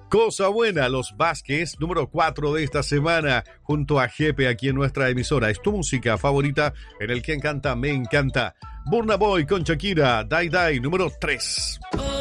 Cosa buena, Los Vázquez, número 4 de esta semana, junto a Jepe aquí en nuestra emisora. Es tu música favorita en el que encanta, me encanta. Burna Boy con Shakira, Die Die, número 3.